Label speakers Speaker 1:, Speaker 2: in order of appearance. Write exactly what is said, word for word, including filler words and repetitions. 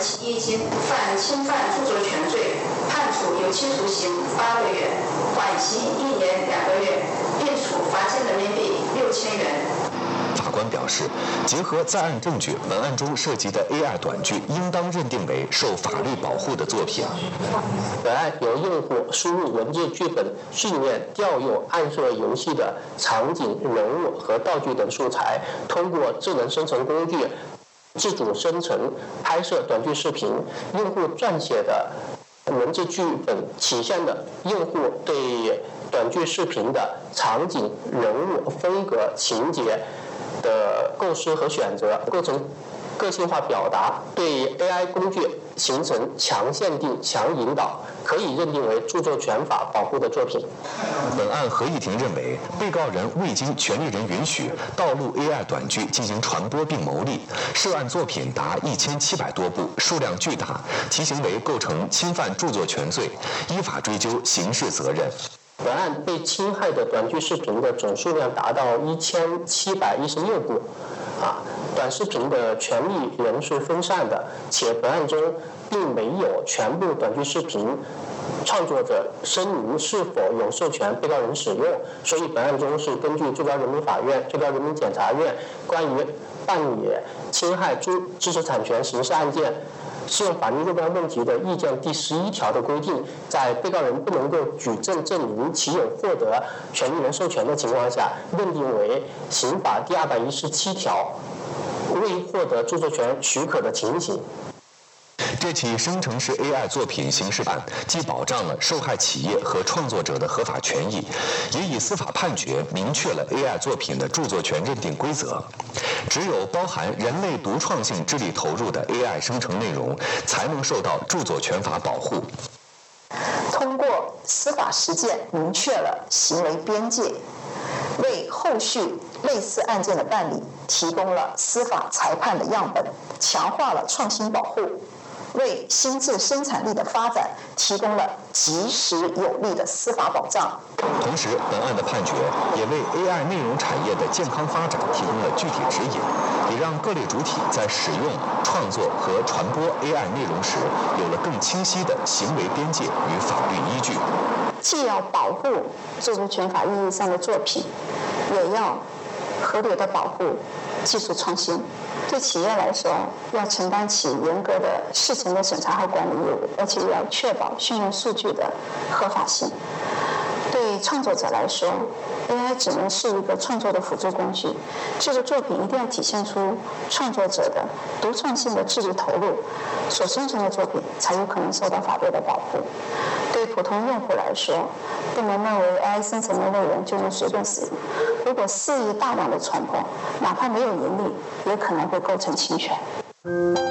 Speaker 1: 企业经犯侵犯著作权罪，判处有期徒刑八个月，缓刑一年两个月，并处罚金人民币六千元。
Speaker 2: 法官表示，结合在案证据，本案中涉及的 A I 短剧应当认定为受法律保护的作品。
Speaker 3: 本案由用户输入文字剧本，训练调用暗设游戏的场景、人物和道具等素材，通过智能生成工具自主生成拍摄短剧视频。用户撰写的文字剧本体现了用户对短剧视频的场景、人物、风格、情节的构思和选择，构成个性化表达，对 A I 工具形成强限定、强引导，可以认定为著作权法保护的作品。
Speaker 2: 本案合议庭认为，被告人未经权利人允许盗录 A I 短剧进行传播并牟利，涉案作品达一千七百多部，数量巨大，其行为构成侵犯著作权罪，依法追究刑事责任。
Speaker 3: 本案被侵害的短剧视频的总数量达到一千七百一十六部，啊，短视频的权利人是分散的，且本案中并没有全部短剧视频创作者声明是否有授权被告人使用，所以本案中是根据最高人民法院、最高人民检察院关于办理侵害知知识产权刑事案件适用法律若干问题的意见第十一条的规定，在被告人不能够举证证明其有获得权利人授权的情况下，认定为刑法第二百一十七条未获得著作权许可的情形。
Speaker 2: 这起生成式 A I 作品刑事案既保障了受害企业和创作者的合法权益，也以司法判决明确了 A I 作品的著作权认定规则。只有包含人类独创性智力投入的 A I 生成内容，才能受到著作权法保护。
Speaker 4: 通过司法实践明确了行为边界，为后续类似案件的办理提供了司法裁判的样本，强化了创新保护，为新智生产力的发展提供了及时有力的司法保障。
Speaker 2: 同时，本案的判决也为 A I 内容产业的健康发展提供了具体指引，也让各类主体在使用、创作和传播 A I 内容时有了更清晰的行为边界与法律依据。
Speaker 4: 既要保护著作权法意义上的作品，也要合理的保护技术创新。对企业来说，要承担起严格的事前的审查和管理义务，而且要确保训练数据的合法性。对创作者来说 ，A I 只能是一个创作的辅助工具，这个作品一定要体现出创作者的独创性的智力投入，所生成的作品才有可能受到法律的保护。对普通用户来说，不能认为 A I 生成的内容就能随便使用，如果肆意大量的传播，哪怕没有盈利，也可能会构成侵权。